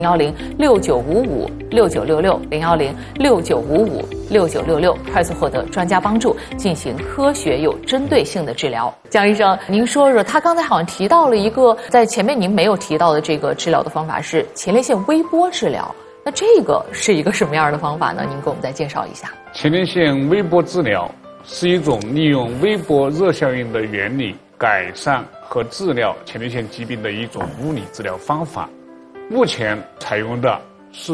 01069556966，01069556966，快速获得专家帮助，进行科学有针对性的治疗。江医生，您说说，他刚才好像提到了一个在前面您没有提到的这个治疗的方法是前列腺微波治疗，那这个是一个什么样的方法呢？您给我们再介绍一下。 前列腺微波治疗是一种利用微波热效应的原理改善和治疗前列腺疾病的一种物理治疗方法。目前采用的是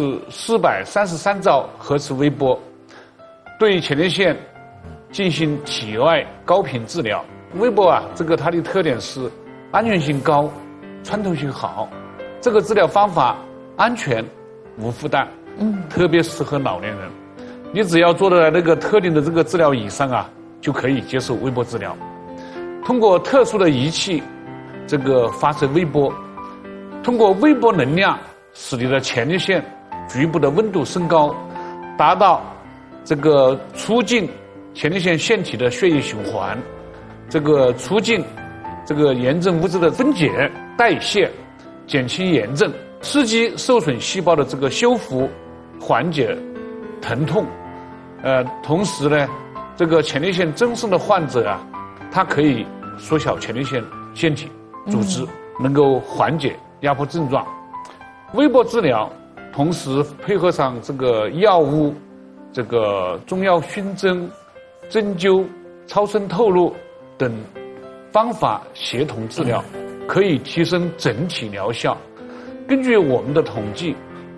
433兆赫兹微波，对前列腺进行体外高频治疗。微波这个它的特点是安全性高，穿透性好，这个治疗方法安全无负担，特别适合老年人。你只要做到那个特定的这个治疗以上就可以接受微波治疗。通过特殊的仪器，这个发射微波，通过微波能量使你的前列腺局部的温度升高，达到这个促进前列腺腺体的血液循环，这个促进这个炎症物质的分解代谢，减轻炎症，刺激受损细胞的这个修复，缓解疼痛。同时呢，这个前列腺增生的患者它可以缩小前列腺腺体组织，能够缓解压迫症状。微波治疗同时配合上这个药物、这个中药熏蒸、针灸、超声透露等方法协同治疗，可以提升整体疗效。根据我们的统计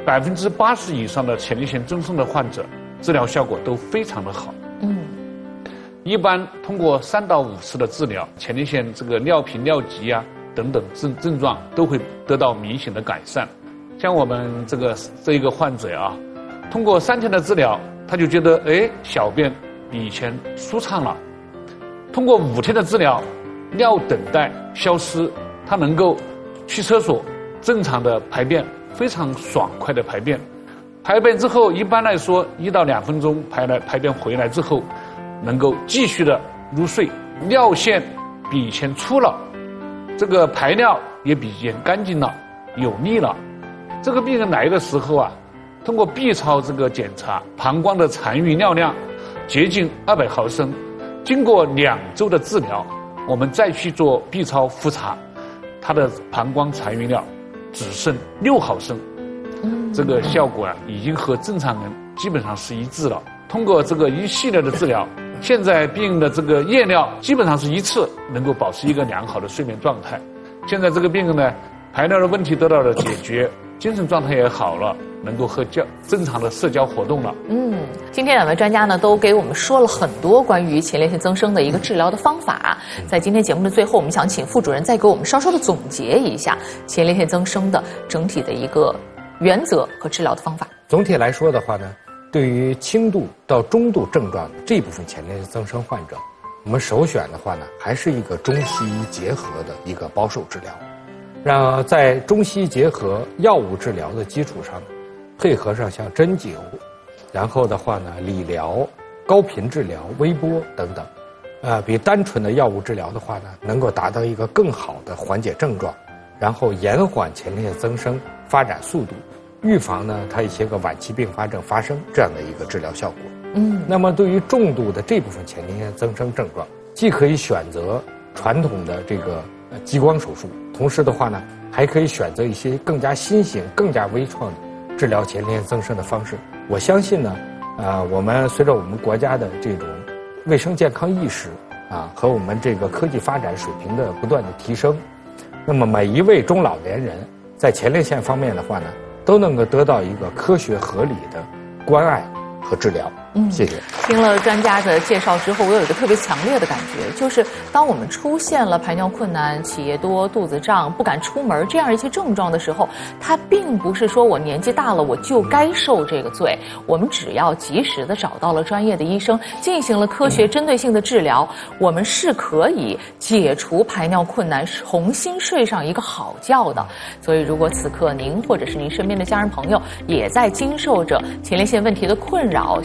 ，80%以上的前列腺增生的患者治疗效果都非常的好。一般通过3到5次的治疗，前列腺这个尿频、尿急等等症状都会得到明显的改善。像我们这一个患者通过3天的治疗，他就觉得小便比以前舒畅了。通过5天的治疗，尿等待消失，他能够去厕所正常的排便，非常爽快的排便。排便之后，一般来说1到2分钟排便回来之后，能够继续的入睡，尿腺比以前粗了，这个排尿也比以前干净了，有力了。这个病人来的时候通过 B 超这个检查，膀胱的残余尿量接近200毫升。经过2周的治疗，我们再去做 B 超复查，他的膀胱残余量只剩6毫升。这个效果已经和正常人基本上是一致了。通过这个一系列的治疗，现在病人的这个夜尿基本上是一次能够保持一个良好的睡眠状态。现在这个病人呢，排尿的问题得到了解决，精神状态也好了，能够和正常的社交活动了。 今天2位专家呢都给我们说了很多关于前列腺增生的一个治疗的方法。在今天节目的最后，我们想请副主任再给我们稍稍的总结一下前列腺增生的整体的一个原则和治疗的方法。 总体来说的话呢，对于轻度到中度症状的这部分前列腺增生患者，我们首选的话呢，还是一个中西医结合的一个保守治疗。让在中西医结合药物治疗的基础上呢，配合上像针灸，然后的话呢，理疗、高频治疗、微波等等，比单纯的药物治疗的话呢，能够达到一个更好的缓解症状，然后延缓前列腺增生发展速度，预防呢它一些个晚期并发症发生这样的一个治疗效果。那么对于重度的这部分前列腺增生症状，既可以选择传统的这个激光手术，同时的话呢，还可以选择一些更加新型、更加微创的治疗前列腺增生的方式。我相信呢，我们随着我们国家的这种卫生健康意识和我们这个科技发展水平的不断的提升，那么每一位中老年人在前列腺方面的话呢，都能够得到一个科学合理的关爱和治疗。谢谢。 听了专家的介绍之后，我有一个特别强烈的感觉，就是当我们出现了排尿困难、起夜多、肚子胀、不敢出门这样一些症状的时候，它并不是说我年纪大了我就该受这个罪。我们只要及时的找到了专业的医生，进行了科学针对性的治疗，我们是可以解除排尿困难，重新睡上一个好觉的。所以如果此刻您或者是您身边的家人朋友也在经受着前列腺问题的困扰，想要找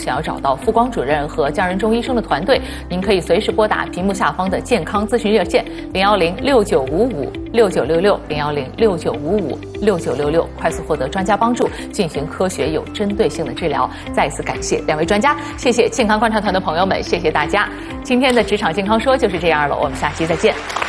到傅光主任和姜仁忠医生的团队。您可以随时拨打屏幕下方的健康咨询热线01069556966，01069556966，快速获得专家帮助，进行科学有针对性的治疗。再次感谢两位专家，谢谢健康观察团的朋友们，谢谢大家。今天的职场健康说就是这样了，我们下期再见。